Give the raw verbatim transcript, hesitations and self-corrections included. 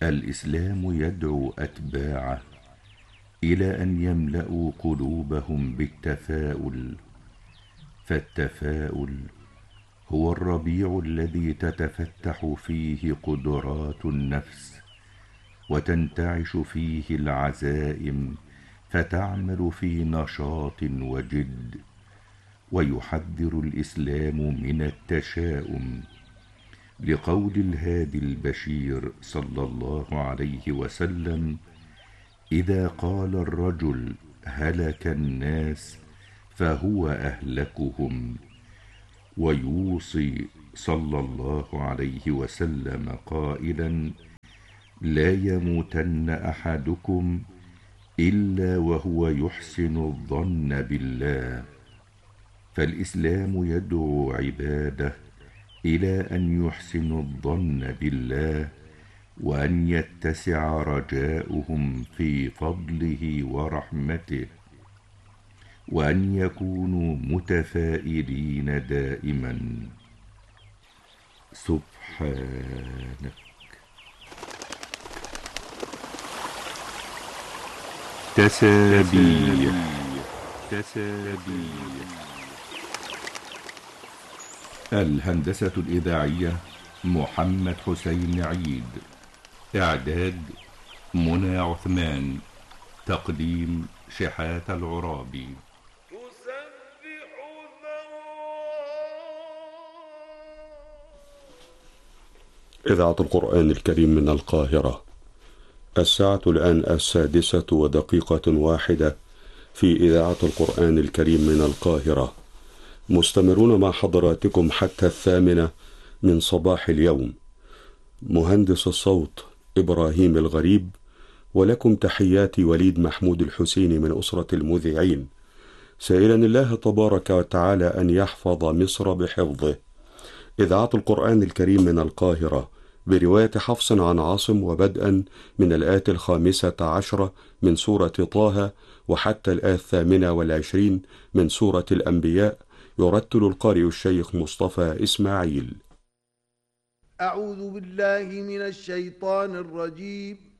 الإسلام يدعو أتباعه إلى أن يملأوا قلوبهم بالتفاؤل، فالتفاؤل هو الربيع الذي تتفتح فيه قدرات النفس، وتنتعش فيه العزائم، فتعمل في نشاط وجد. ويحذر الإسلام من التشاؤم، لقول الهادي البشير صلى الله عليه وسلم: إذا قال الرجل هلك الناس فهو أهلكهم. ويوصي صلى الله عليه وسلم قائلا: لا يموتن أحدكم إلا وهو يحسن الظن بالله. فالإسلام يدعو عباده إلى أن يحسنوا الظن بالله، وأن يتسع رجاؤهم في فضله ورحمته، وأن يكونوا متفائلين دائما. سبحانك. تسابيح تسابيح الهندسة الإذاعية محمد حسين عيد. إعداد منى عثمان. تقديم شحات العرابي. إذاعة القرآن الكريم من القاهرة. الساعة الآن السادسة ودقيقة واحدة في إذاعة القرآن الكريم من القاهرة. مستمرون مع حضراتكم حتى الثامنة من صباح اليوم. مهندس الصوت إبراهيم الغريب، ولكم تحياتي وليد محمود الحسيني من أسرة المذيعين، سائلا الله تبارك وتعالى أن يحفظ مصر بحفظه. إذاعة القرآن الكريم من القاهرة برواية حفص عن عاصم، وبدءا من الآية الخامسة عشرة من سورة طه وحتى الآية الثامنة والعشرين من سورة الأنبياء، يرتل القارئ الشيخ مصطفى إسماعيل. أعوذ بالله من الشيطان الرجيم.